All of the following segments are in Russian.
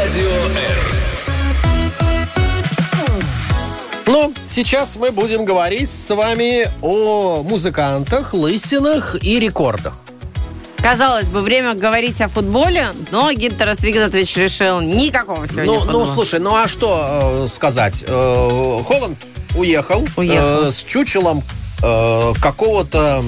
Радио R. Ну, сейчас мы будем говорить с вами о музыкантах, лысинах и рекордах. Казалось бы, время говорить о футболе, но Гинтерас Вигнатович решил никакого сегодня футбола. Ну, слушай, ну а что сказать? Холланд уехал. С чучелом какого-то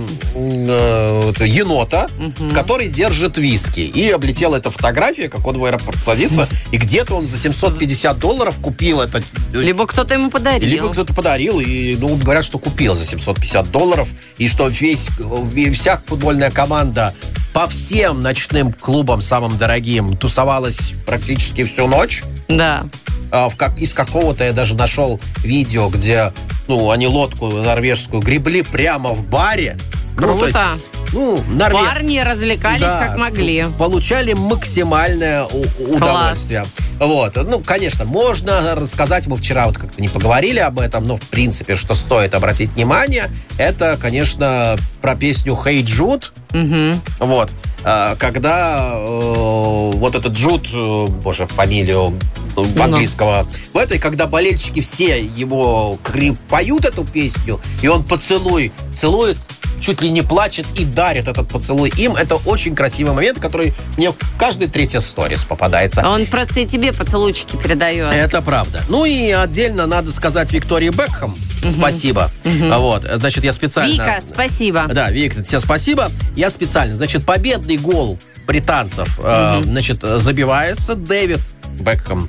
енота, который держит виски. И облетела эта фотография, как он в аэропорт садится, и где-то он за $750 купил это. Либо кто-то ему подарил. Либо кто-то подарил, и говорят, что купил за $750, и что вся футбольная команда по всем ночным клубам самым дорогим тусовалась практически всю ночь. Да. Из какого-то я даже нашел видео, где они лодку норвежскую гребли прямо в баре. Круто. Парни развлекались как могли. Получали максимальное удовольствие. Вот. Конечно, можно рассказать, мы вчера как-то не поговорили об этом, но в принципе, что стоит обратить внимание, это, конечно, про песню «Hey Jude». Вот. Когда вот этот Джуд, фамилию английского, когда болельщики все его поют эту песню, и он целует, чуть ли не плачет и дарит этот поцелуй им. Это очень красивый момент, который мне в каждой третьей сторис попадается. Он просто и тебе поцелуйчики передает. Это правда. Ну и отдельно надо сказать Виктории Бекхэм спасибо. Вот, значит, я специально... Вика, спасибо. Да, Вика, тебе спасибо. Я специально, значит, победный гол британцев, забивается Дэвид Бекхэм.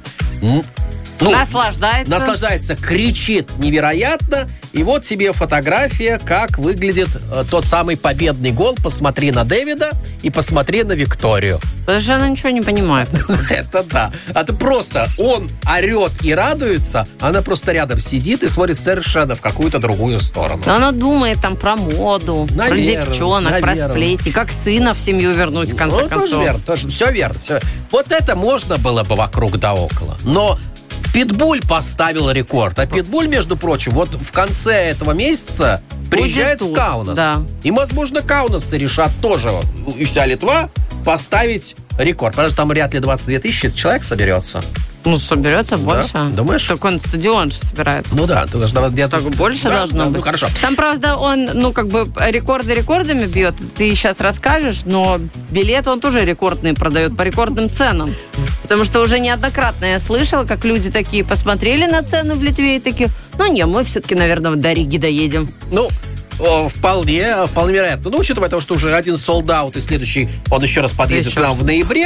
Наслаждается, кричит невероятно. И вот тебе фотография, как выглядит тот самый победный гол. Посмотри на Дэвида и посмотри на Викторию. Потому что она ничего не понимает. Это да. А ты просто, он орет и радуется, она просто рядом сидит и смотрит совершенно в какую-то другую сторону. Но она думает там про моду, про девчонок, про сплетни, как сына в семью вернуть, в конце концов. Тоже верно, все верно. Вот это можно было бы вокруг да около. Но Питбуль поставил рекорд. А Питбуль, между прочим, вот в конце этого месяца приезжает в Каунас. Да. И, возможно, каунасцы решат тоже, и вся Литва, поставить рекорд. Потому что там вряд ли 22 тысячи человек соберется. Соберется больше. Думаешь? Так он стадион же собирает. Да, ты должна где-то... Так больше должно быть. Хорошо. Там, правда, он, рекорды рекордами бьет. Ты сейчас расскажешь, но билеты он тоже рекордные продает по рекордным ценам. Потому что уже неоднократно я слышала, как люди такие посмотрели на цены в Литве и такие, мы все-таки, наверное, до Риги доедем. Вполне вероятно. Учитывая того, что уже один солд-аут, и следующий, он еще раз подъедет к нам в ноябре.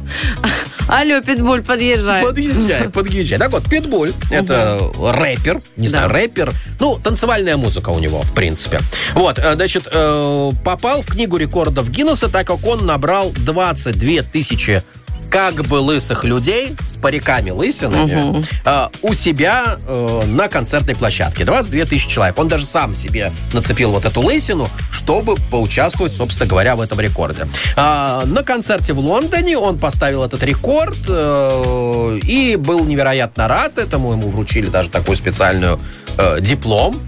Алло, Питбуль, подъезжай. Подъезжай. Так вот, Питбуль, это рэпер, не знаю, рэпер. Танцевальная музыка у него, в принципе. Вот, значит, попал в книгу рекордов Гиннесса, так как он набрал 22 тысячи как бы лысых людей с париками лысинами у себя на концертной площадке. 22 тысячи человек. Он даже сам себе нацепил вот эту лысину, чтобы поучаствовать, собственно говоря, в этом рекорде. На концерте в Лондоне он поставил этот рекорд и был невероятно рад этому. Ему вручили даже такую специальную диплом.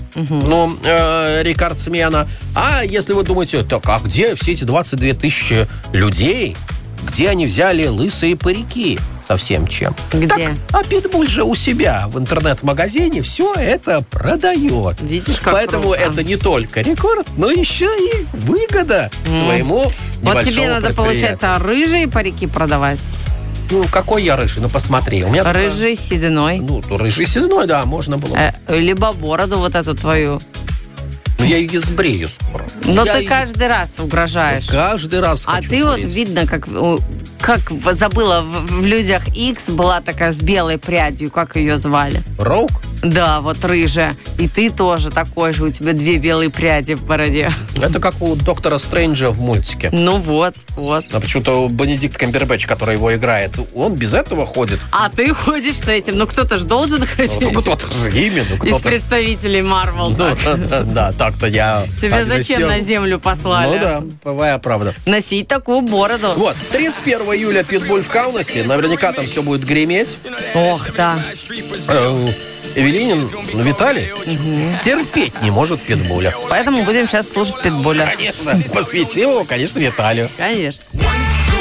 Рекордсмена. А если вы думаете, так, а где все эти 22 тысячи людей? Где они взяли лысые парики совсем чем? Где? А Питбуль же у себя в интернет-магазине все это продает. Видишь, как Поэтому круто. Это не только рекорд, но еще и выгода твоему небольшому Вот тебе надо, получается, рыжие парики продавать. Какой я рыжий? Посмотри. У меня рыжий сединой. Рыжий сединой, да, можно было. Либо бороду вот эту твою. Я ее сбрею скоро. Но ты каждый раз угрожаешь. Каждый раз хочу ты сбрить. видно, как забыла, в «Людях Икс» была такая с белой прядью, как ее звали? Роук? Да, вот рыжая. И ты тоже такой же, у тебя 2 белые пряди в бороде. Это как у Доктора Стрэнджа в мультике. Вот. А почему-то Бенедикт Камбербэтч, который его играет, он без этого ходит. А ты ходишь с этим. Кто-то же должен ходить. Кто-то же именно. Из представителей Марвел. Да, так-то я... Тебя зачем на землю послали? Да, твоя правда. Носить такую бороду. Вот, 31 июля Питбуль в Каунасе. Наверняка там все будет греметь. Ох, да. Эвелинин, Виталий терпеть не может Питбуля. Поэтому будем сейчас слушать Питбуля. Конечно. Посвятил его, конечно, Виталию. Конечно.